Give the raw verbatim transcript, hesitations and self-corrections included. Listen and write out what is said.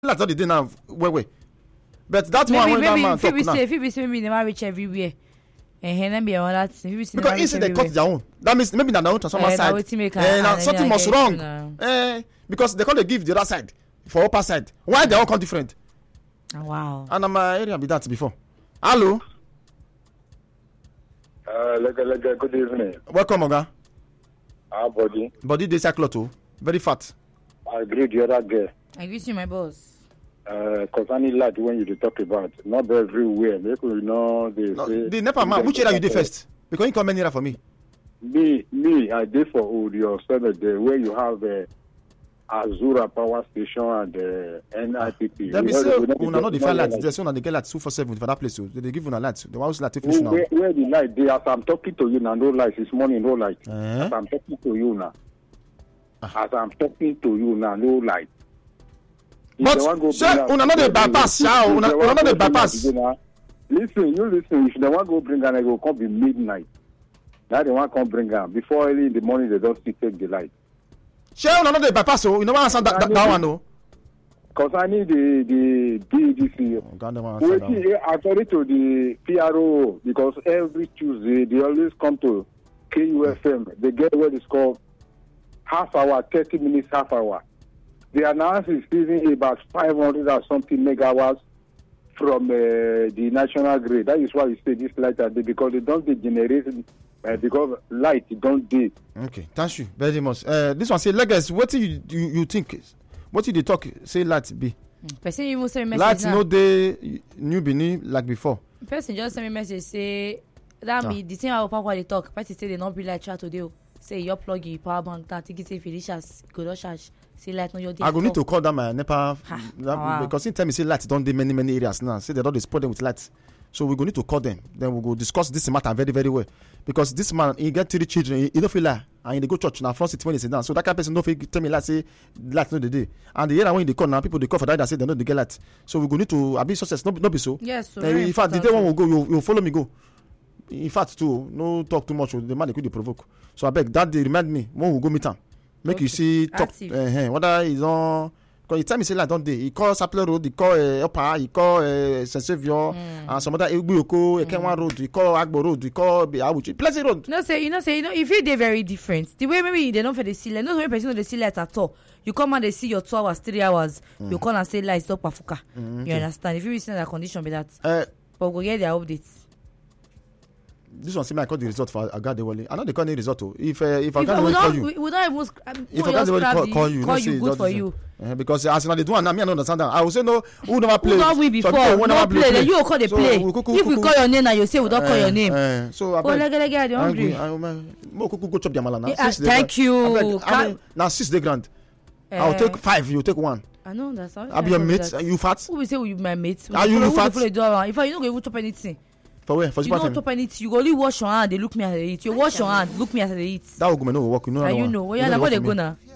That's not the day now. Wait, wait. But that maybe, one when maybe, that man talk maybe now. say, maybe say maybe never reach everywhere. And he never be on that. Maybe say Because instead they cut their own. That means maybe na their own transformer Eh, na side. wetin make am- Eh, now and something then I must get wrong. you now. Eh, because they can't give the other side for upper side. Why they all come different? Ah, wow. And I'm uh, area be that before. Hello, Uh, lega, lega, good evening. welcome, Oga. Our body. Body dey cyclot o, very fat. I agree with the other girl. I greet you, my boss. Uh, concerning light when you dey talk about, not everywhere. Make we know they No, say. the NEPA man, which area you dey first? Because you come many area for me. Me, me, I dey for Odio Seven there where you have uh, Azura Power Station and uh, N I P P. Dem be We say know- we know the una no dey best find light. light. There's one dey get light two four seven for that place o. They dey give una light. The one who's light finish Where, now. where, where the light dey? As I'm talking to you now, no light. This morning, no light. Eh? As I'm talking to you now. As I'm talking to you now, no light. If But, they wan go sir, bring am- una no dey if they- bypass, if sha o. they Una- wan una no go dey bring am bypass. today now, listen, you listen. If they want go bring am, they go come be midnight. Now they want come bring am before early in the morning. They don't still take the light. Shey una no dey bypass o. You no wan answer that, that, that one o. Concerning the the D E D C, Oga no wan answer that one. waiting according to the P R O, because every Tuesday they always come to K U F M. They get what is called half hour, thirty minutes, half hour. The analysis is giving about five hundred or something megawatts from uh, the national grid. That is why you say this light are there, because they don't be generated uh, because light don't dey. Okay, thank you very much. Uh, this one say Lagos. What you you you think? What you dey talk? Say light be. Person even send me Light message now. no dey new Benin like before. Person just send me message say that be the thing how papa dey talk. Person say they not be like chat today. o. Say your plug your power bank that take it say if you reach us, go don charge. Say light no your day. I go need to call that my NEPA Ha, that, wow. because he tell me say light don dey many many areas now. Say they don dey spoil them with light. So we go need to call them. Then we go discuss this matter very very well. Because this man he get three children. He, he don't feel like and he dey go church now front seat when he sit down. So that kind of person no fit tell me like say light no dey dey. And the area when they call now people they call for that that say they no dey get light. So we go need to abi success no be no be so. Yes, so Uh, very in fact the day important. one we go you, you follow me go. In fact too no talk too much o, the man dey quick dey provoke. So abeg that day remind me when we go meet am make Okay. you see talk Active. uh, whether he don because he tell me say like don dey he call Sapele road he call uh, Upper he call uh, Saint Saviour mm. and some other Egbuyoko Ekenwa road he call Agbo road he call Awuchi Pleasant road. No say you know say you know if it dey very different the way maybe they don't for the see light no so person no dey see light at all you come and they see your two hours three hours mm. you call and say light stop pafuka mm, okay. You understand if you see that condition be that Uh, but we go get their updates. this one say me I call the result for Agadewale I no dey call any result o if uh, if If Agadewale we call don't you we, we don't even sc- um, if we just Agadewale grab call, the- call you call no you say good just for this you. one. Uh, because as una dey do am now me I no understand am I will say no who never play who don win Some before people wey no never play then you go call the So, play we kuku- if we kuku- call your name na you say we don call your name. Uh, so oh abeg legelege I dey hungry. mo kuku go chop the amala now. Yeah, Six dey thank grand. you. Abeg, how Ca- many- na six dey grand. I Eh, will take five you take one. I know that's how. I be your mate you fat Who be say you be my mate? Are you Who dey fat? follow you do am? In fact you no go even chop anything. for where for You no Super chop anything. You go only wash your hand dey look me as I dey eat. You wash your hand look me as I dey eat. that woman no go work you know Na that you one. know. E Oya no na dey go work dey for go me. na.